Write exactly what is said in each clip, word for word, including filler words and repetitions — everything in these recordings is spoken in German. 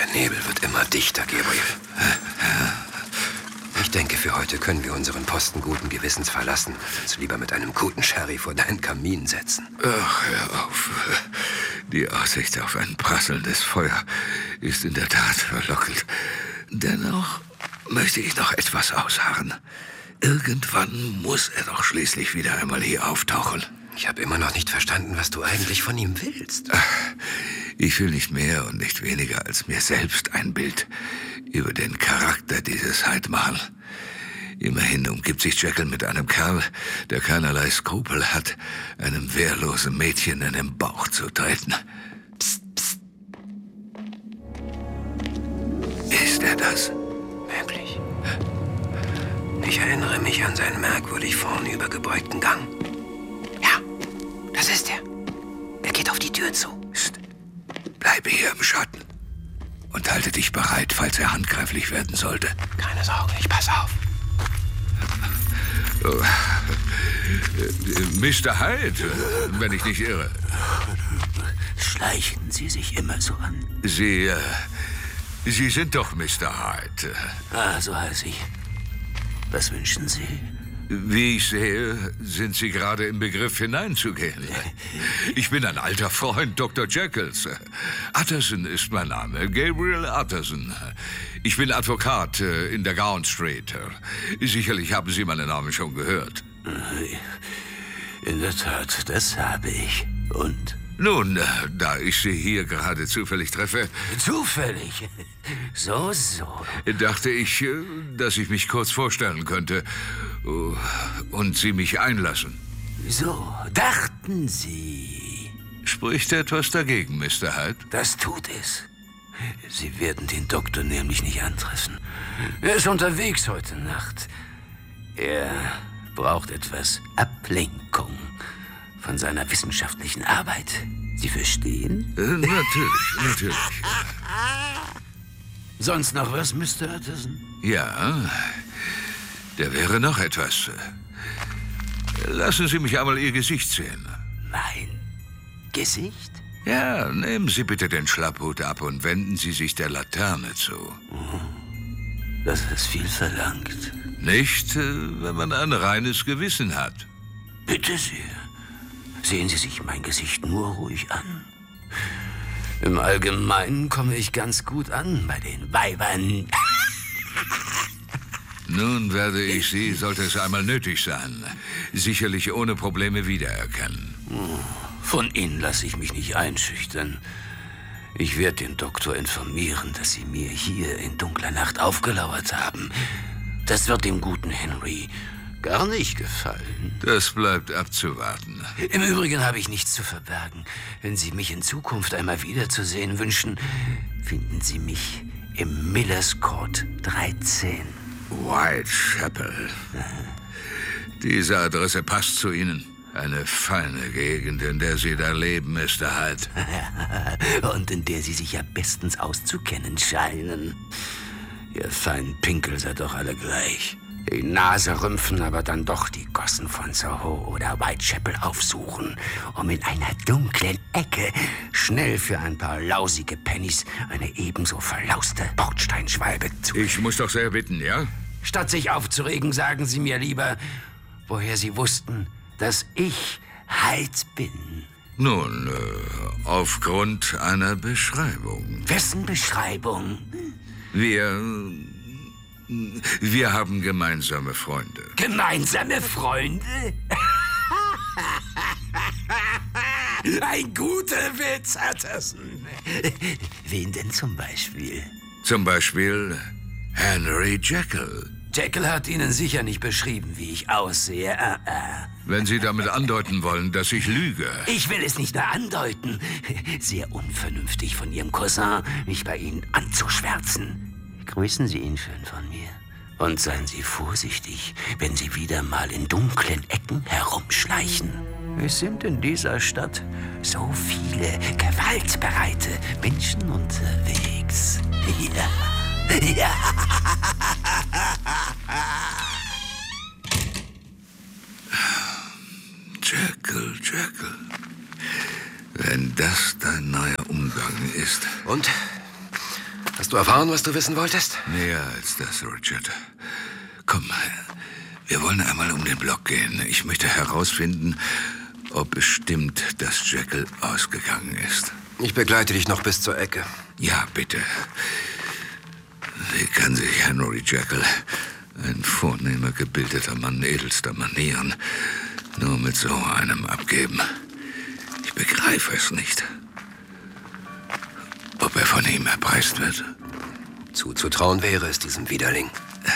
Der Nebel wird immer dichter, Gabriel. Ich denke, für heute können wir unseren Posten guten Gewissens verlassen und uns lieber mit einem guten Sherry vor deinen Kamin setzen. Ach, hör auf. Die Aussicht auf ein prasselndes Feuer ist in der Tat verlockend. Dennoch möchte ich noch etwas ausharren. Irgendwann muss er doch schließlich wieder einmal hier auftauchen. Ich habe immer noch nicht verstanden, was du eigentlich von ihm willst. Ich will nicht mehr und nicht weniger als mir selbst ein Bild über den Charakter dieses Hyde machen. Immerhin umgibt sich Jekyll mit einem Kerl, der keinerlei Skrupel hat, einem wehrlosen Mädchen in den Bauch zu treten. Psst, psst. Ist er das? Möglich. Ich erinnere mich an seinen merkwürdig vornübergebeugten Gang. Ja, das ist er. Er geht auf die Tür zu. Psst. Bleibe hier im Schatten und halte dich bereit, falls er handgreiflich werden sollte. Keine Sorge, ich pass auf. Oh. Mister Hyde, wenn ich nicht irre. Schleichen Sie sich immer so an? Sie, äh, Sie sind doch Mister Hyde. Ah, so heiße ich. Was wünschen Sie? Wie ich sehe, sind Sie gerade im Begriff hineinzugehen. Ich bin ein alter Freund Doktor Jekylls. Utterson ist mein Name, Gabriel Utterson. Ich bin Advokat in der Gown Street. Sicherlich haben Sie meinen Namen schon gehört. In der Tat, das habe ich. Und? Nun, da ich Sie hier gerade zufällig treffe... Zufällig? So, so. Dachte ich, dass ich mich kurz vorstellen könnte und Sie mich einlassen. So, dachten Sie. Spricht etwas dagegen, Mister Hyde? Das tut es. Sie werden den Doktor nämlich nicht antreffen. Er ist unterwegs heute Nacht. Er braucht etwas Ablenkung von seiner wissenschaftlichen Arbeit. Sie verstehen? Äh, natürlich, natürlich. Sonst noch was, Mister Utterson? Ja, da wäre noch etwas. Lassen Sie mich einmal Ihr Gesicht sehen. Mein Gesicht? Ja, nehmen Sie bitte den Schlapphut ab und wenden Sie sich der Laterne zu. Das ist viel verlangt. Nicht, wenn man ein reines Gewissen hat. Bitte sehr. Sehen Sie sich mein Gesicht nur ruhig an. Im Allgemeinen komme ich ganz gut an bei den Weibern. Nun werde ich Sie, sollte es einmal nötig sein, sicherlich ohne Probleme wiedererkennen. Von Ihnen lasse ich mich nicht einschüchtern. Ich werde den Doktor informieren, dass Sie mir hier in dunkler Nacht aufgelauert haben. Das wird dem guten Henry gar nicht gefallen. Das bleibt abzuwarten. Im Übrigen habe ich nichts zu verbergen. Wenn Sie mich in Zukunft einmal wiederzusehen wünschen, finden Sie mich im Millers Court dreizehn. Whitechapel. Diese Adresse passt zu Ihnen. Eine feine Gegend, in der Sie da leben, Mister Hyde. Und in der Sie sich ja bestens auszukennen scheinen. Ihr feinen Pinkel seid doch alle gleich. Die Nase rümpfen, aber dann doch die Gossen von Soho oder Whitechapel aufsuchen, um in einer dunklen Ecke schnell für ein paar lausige Pennies eine ebenso verlauste Bordsteinschwalbe zu... Ich muss doch sehr bitten, ja? Statt sich aufzuregen, sagen Sie mir lieber, woher Sie wussten, dass ich Hyde bin. Nun, äh, aufgrund einer Beschreibung. Wessen Beschreibung? Wir... Wir haben gemeinsame Freunde. Gemeinsame Freunde? Ein guter Witz, Utterson. Wen denn zum Beispiel? Zum Beispiel Henry Jekyll. Jekyll hat Ihnen sicher nicht beschrieben, wie ich aussehe. Uh -uh. Wenn Sie damit andeuten wollen, dass ich lüge. Ich will es nicht nur andeuten. Sehr unvernünftig von Ihrem Cousin, mich bei Ihnen anzuschwärzen. Grüßen Sie ihn schön von mir. Und seien Sie vorsichtig, wenn Sie wieder mal in dunklen Ecken herumschleichen. Es sind in dieser Stadt so viele gewaltbereite Menschen unterwegs. Ja. Ja. Jekyll, Jekyll. Wenn das dein neuer Umgang ist. Und? Hast du erfahren, was du wissen wolltest? Mehr als das, Richard. Komm, wir wollen einmal um den Block gehen. Ich möchte herausfinden, ob es stimmt, dass Jekyll ausgegangen ist. Ich begleite dich noch bis zur Ecke. Ja, bitte. Wie kann sich Henry Jekyll, ein vornehmer, gebildeter Mann edelster Manieren, nur mit so einem abgeben? Ich begreife es nicht. Ob er von ihm erpreist wird? Zuzutrauen wäre es diesem Widerling.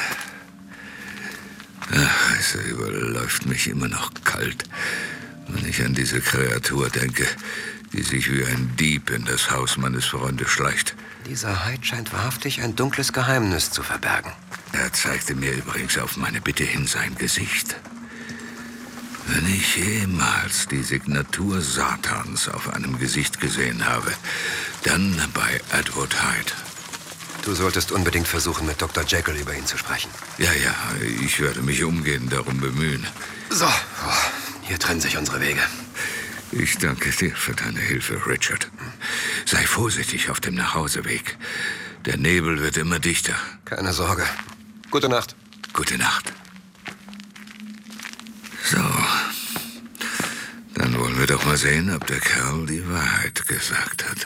Ach, es überläuft mich immer noch kalt, wenn ich an diese Kreatur denke, die sich wie ein Dieb in das Haus meines Freundes schleicht. Dieser Hyde scheint wahrhaftig ein dunkles Geheimnis zu verbergen. Er zeigte mir übrigens auf meine Bitte hin sein Gesicht. Wenn ich jemals die Signatur Satans auf einem Gesicht gesehen habe, dann bei Edward Hyde. Du solltest unbedingt versuchen, mit Doktor Jekyll über ihn zu sprechen. Ja, ja, ich werde mich umgehend darum bemühen. So, oh, hier trennen sich unsere Wege. Ich danke dir für deine Hilfe, Richard. Sei vorsichtig auf dem Nachhauseweg. Der Nebel wird immer dichter. Keine Sorge. Gute Nacht. Gute Nacht. So, dann wollen wir doch mal sehen, ob der Kerl die Wahrheit gesagt hat.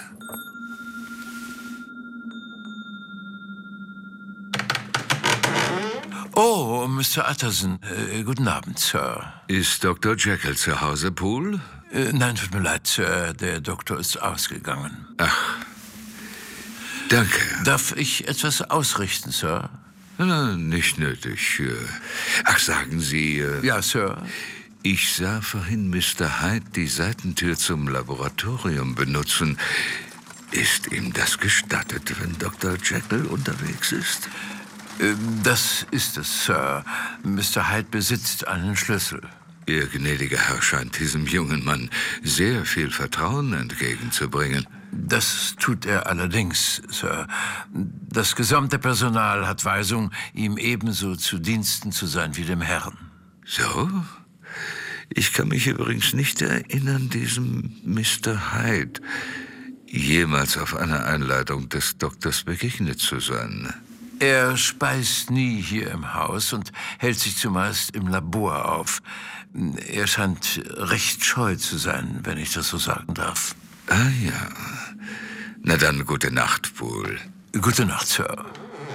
Oh, Mister Utterson. Äh, guten Abend, Sir. Ist Doktor Jekyll zu Hause, Poole? Äh, nein, tut mir leid, Sir. Der Doktor ist ausgegangen. Ach, danke. Darf ich etwas ausrichten, Sir? Na, nicht nötig. Ach, sagen Sie... Äh, ja, Sir. Ich sah vorhin Mister Hyde die Seitentür zum Laboratorium benutzen. Ist ihm das gestattet, wenn Doktor Jekyll unterwegs ist? Das ist es, Sir. Mister Hyde besitzt einen Schlüssel. Ihr gnädiger Herr scheint diesem jungen Mann sehr viel Vertrauen entgegenzubringen. Das tut er allerdings, Sir. Das gesamte Personal hat Weisung, ihm ebenso zu Diensten zu sein wie dem Herrn. So? Ich kann mich übrigens nicht erinnern, diesem Mister Hyde jemals auf einer Einladung des Doktors begegnet zu sein. Er speist nie hier im Haus und hält sich zumeist im Labor auf. Er scheint recht scheu zu sein, wenn ich das so sagen darf. Ah ja. Na dann, gute Nacht, Poole. Gute Nacht, Sir.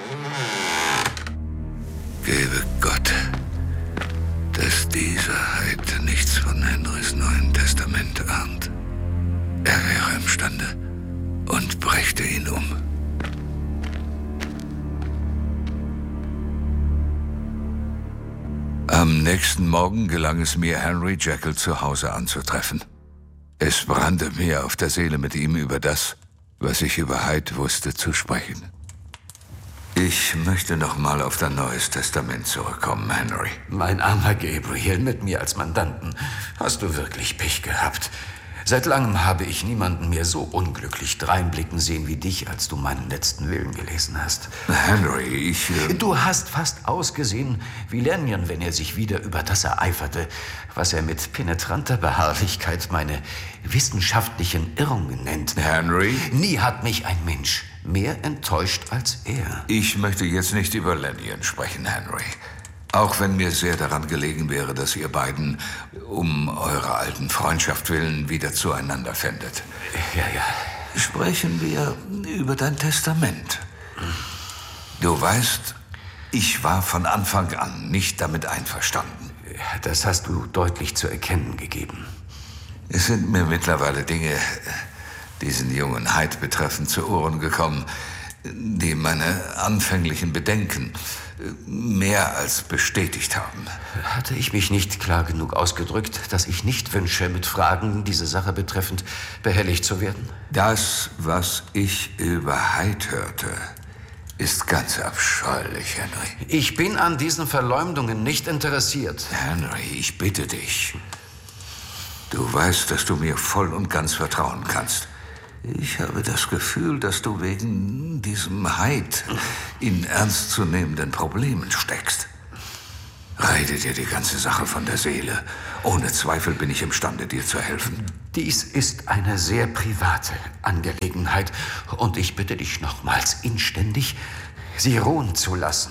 Gebe Gott, dass dieser Hyde nichts von Henrys Neuen Testament ahnt. Er wäre imstande und brächte ihn um. Am nächsten Morgen gelang es mir, Henry Jekyll zu Hause anzutreffen. Es brannte mir auf der Seele, mit ihm über das, was ich über Hyde wusste, zu sprechen. Ich möchte noch mal auf dein Neues Testament zurückkommen, Henry. Mein armer Gabriel, mit mir als Mandanten hast du wirklich Pech gehabt. Seit langem habe ich niemanden mehr so unglücklich dreinblicken sehen wie dich, als du meinen letzten Willen gelesen hast. Henry, ich... Äh du hast fast ausgesehen wie Lanyon, wenn er sich wieder über das ereiferte, was er mit penetranter Beharrlichkeit meine wissenschaftlichen Irrungen nennt. Henry? Nie hat mich ein Mensch mehr enttäuscht als er. Ich möchte jetzt nicht über Lanyon sprechen, Henry. Auch wenn mir sehr daran gelegen wäre, dass ihr beiden um eurer alten Freundschaft willen wieder zueinander fändet. Ja, ja. Sprechen wir über dein Testament. Du weißt, ich war von Anfang an nicht damit einverstanden. Das hast du deutlich zu erkennen gegeben. Es sind mir mittlerweile Dinge, diesen jungen Hyde betreffend, zu Ohren gekommen, die meine anfänglichen Bedenken mehr als bestätigt haben. Hatte ich mich nicht klar genug ausgedrückt, dass ich nicht wünsche, mit Fragen diese Sache betreffend behelligt zu werden? Das, was ich über Hyde hörte, ist ganz abscheulich, Henry. Ich bin an diesen Verleumdungen nicht interessiert. Henry, ich bitte dich. Du weißt, dass du mir voll und ganz vertrauen kannst. Ich habe das Gefühl, dass du wegen diesem Hyde in ernstzunehmenden Problemen steckst. Reide dir die ganze Sache von der Seele. Ohne Zweifel bin ich imstande, dir zu helfen. Dies ist eine sehr private Angelegenheit und ich bitte dich nochmals inständig, sie ruhen zu lassen.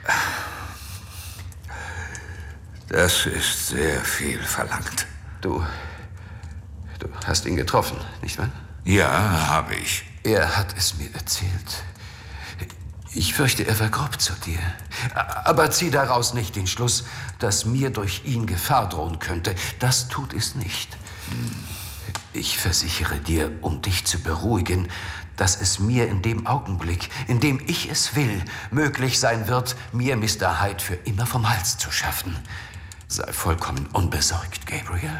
Das ist sehr viel verlangt. Du, du hast ihn getroffen, nicht wahr? Ja, habe ich. Er hat es mir erzählt. Ich fürchte, er war grob zu dir. Aber zieh daraus nicht den Schluss, dass mir durch ihn Gefahr drohen könnte. Das tut es nicht. Ich versichere dir, um dich zu beruhigen, dass es mir in dem Augenblick, in dem ich es will, möglich sein wird, mir Mister Hyde für immer vom Hals zu schaffen. Sei vollkommen unbesorgt, Gabriel.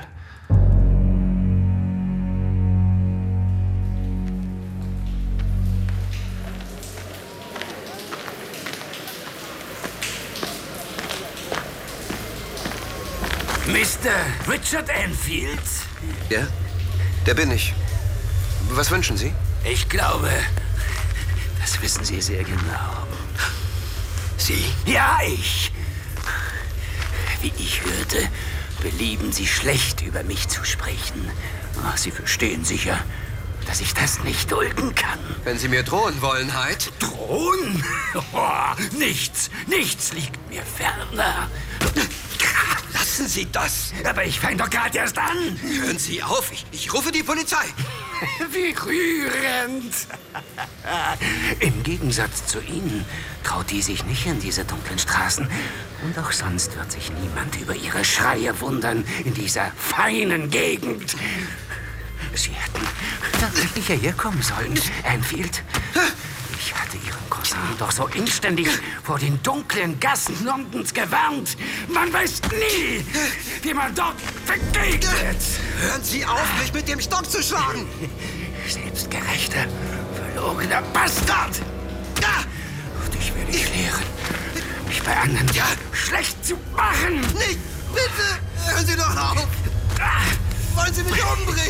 Mister Richard Enfield? Ja, der bin ich. Was wünschen Sie? Ich glaube, das wissen Sie sehr genau. Sie? Ja, ich. Wie ich hörte, belieben Sie schlecht über mich zu sprechen. Ach, Sie verstehen sicher, dass ich das nicht dulden kann. Wenn Sie mir drohen wollen, Hyde. Drohen? Oh, nichts, nichts liegt mir ferner. Lassen Sie das. Aber ich fange doch gerade erst an. Hören Sie auf, ich, ich rufe die Polizei. Wie rührend. Im Gegensatz zu Ihnen traut die sich nicht in diese dunklen Straßen. Und auch sonst wird sich niemand über ihre Schreie wundern in dieser feinen Gegend. Sie hätten tatsächlich hierher kommen sollen, Enfield. Ich hatte Ihren Cousin doch so inständig vor den dunklen Gassen Londons gewarnt. Man weiß nie, wie man dort begegnet. Hören Sie auf, mich mit dem Stock zu schlagen. Selbstgerechter, verlogener Bastard. Und ich werde dich lehren, mich bei anderen ja schlecht zu machen. Nicht, bitte, hören Sie doch auf. Wollen Sie mich umbringen?